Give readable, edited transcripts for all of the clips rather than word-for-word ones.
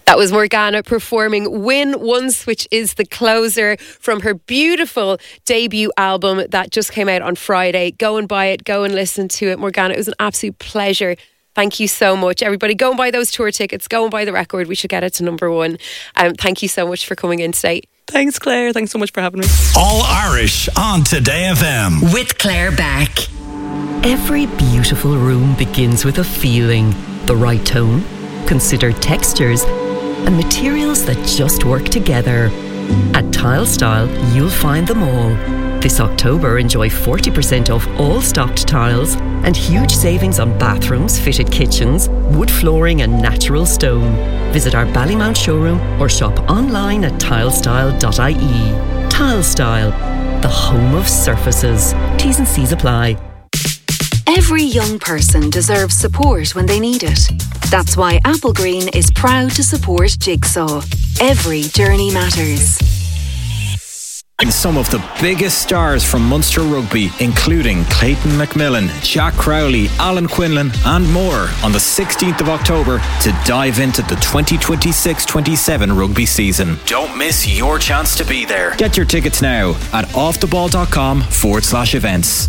That was Morgana performing Win Once, which is the closer from her beautiful debut album that just came out on Friday. Go and buy it, go and listen to it. Morgana, it was an absolute pleasure. Thank you so much. Everybody, go and buy those tour tickets, go and buy the record. We should get it to number one. Thank you so much for coming in today. Thanks, Claire. Thanks so much for having me. All Irish on Today FM. With Claire Beck. Every beautiful room begins with a feeling, the right tone, considered textures, and materials that just work together. At Tile Style, you'll find them all. This October, enjoy 40% off all stocked tiles and huge savings on bathrooms, fitted kitchens, wood flooring and natural stone. Visit our Ballymount showroom or shop online at tilestyle.ie. Tile Style, the home of surfaces. T's and C's apply. Every young person deserves support when they need it. That's why Applegreen is proud to support Jigsaw. Every journey matters. And some of the biggest stars from Munster Rugby, including Clayton McMillan, Jack Crowley, Alan Quinlan and more on the 16th of October to dive into the 2026-27 rugby season. Don't miss your chance to be there. Get your tickets now at offtheball.com/events.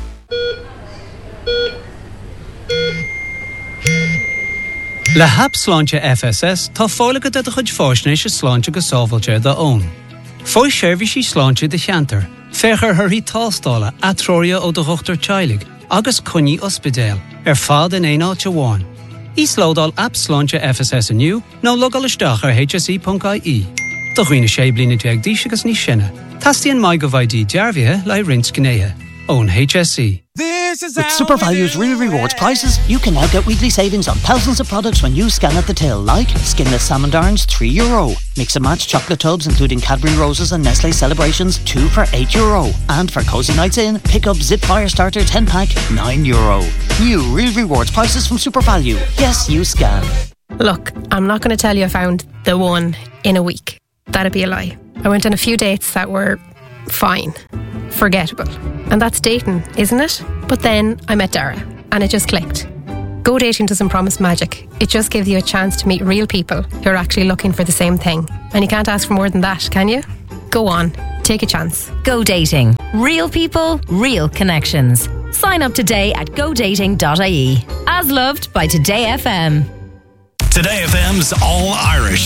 Le hap sláinte FSS tá fálacha de chuid fáisnéis sláinte go sábhailte de ón. Fói seirbhísí sláinte de cheantar, féchar thuirí tástála atrória ó do chuachtar teilig, agus cuní ospidéal, fad in éáilte bháin. Is lódal app sláinte FSS aniu, nó logal isteach hse.ie. Do chuoine sé blina déag díos agus ní sinne. Tastíonn mai go bhaidí dearbhithe le rint cnéithe. Own HSE. With Super Value's Real Rewards prices, you can now get weekly savings on thousands of products when you scan at the till, like skinless salmon darns, €3. Mix and match chocolate tubs including Cadbury Roses and Nestle Celebrations, 2 for €8. And for cozy nights in, pick up Zip Fire Starter 10-pack, €9. New Real Rewards prices from Super Value. Yes, you scan. Look, I'm not going to tell you I found the one in a week. That'd be a lie. I went on a few dates that were fine, forgettable. And that's dating, isn't it? But then I met Dara and it just clicked. Go dating doesn't promise magic. It just gives you a chance to meet real people who are actually looking for the same thing. And you can't ask for more than that, can you? Go on, take a chance. Go dating. Real people, real connections. Sign up today at godating.ie. As loved by Today FM. Today FM's All Irish.